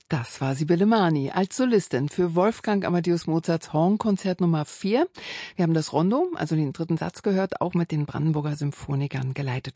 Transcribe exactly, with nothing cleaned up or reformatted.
Das war Sibylle Mani als Solistin für Wolfgang Amadeus Mozarts Hornkonzert Nummer vier. Wir haben das Rondo, also den dritten Satz gehört, auch mit den Brandenburger Symphonikern geleitet